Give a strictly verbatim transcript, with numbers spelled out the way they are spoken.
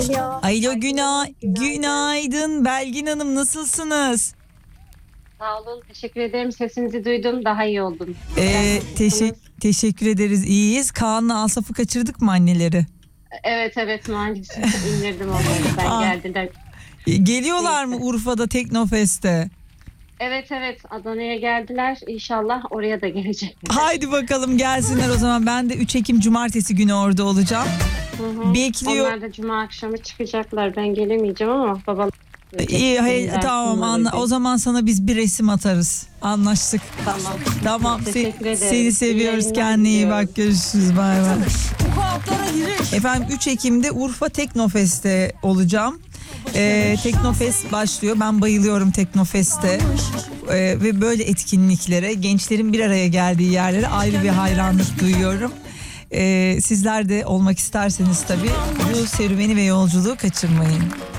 Alo. Alo güna günaydın Belgin Hanım, nasılsınız? Sağ olun. Teşekkür ederim. Sesinizi duydum. Daha iyi oldum. Ee, teşe- teşekkür ederiz, iyiyiz. Kaan'la Asaf'ı kaçırdık mı anneleri? Evet evet maalesef indirdim onları. Ben Aa. geldiler. Ee, Geliyorlar mı Neyse. Urfa'da Teknofest'e? Evet evet Adana'ya geldiler. İnşallah oraya da gelecekler. Haydi bakalım gelsinler o zaman. Ben de üç Ekim Cumartesi günü orada olacağım. Hı hı. Bekliyor. Onlar da cuma akşamı çıkacaklar. Ben gelemeyeceğim ama babam... İyi, hayır, Versin tamam bunları anla. diye. O zaman sana biz bir resim atarız. Anlaştık. Tamam. Tamam. Se- Teşekkür ederim. seni seviyoruz. İyi Kendine iyi yayınlar bak. Görüşürüz. Bay bay. Efendim üç Ekim'de Urfa Teknofest'te olacağım. Ee, Teknofest başlıyor. Ben bayılıyorum Teknofest'te. Ee, ve böyle etkinliklere, gençlerin bir araya geldiği yerlere ayrı bir hayranlık duyuyorum. Ee, sizler de olmak isterseniz tabii bu serüveni ve yolculuğu kaçırmayın.